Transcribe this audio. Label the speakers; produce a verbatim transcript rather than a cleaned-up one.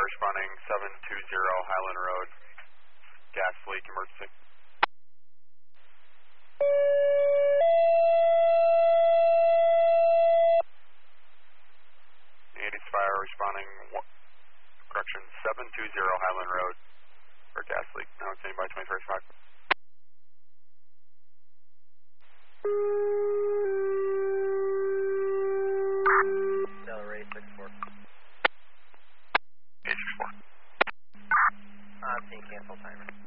Speaker 1: responding seven two zero Highland Road, gas leak emergency. eighties Fire responding, one, correction, seven two zero Highland Road for gas leak. Now it's by twenty-first Mach.
Speaker 2: Accelerate six four.
Speaker 1: eight six four.
Speaker 2: I'm seeing cancel timer.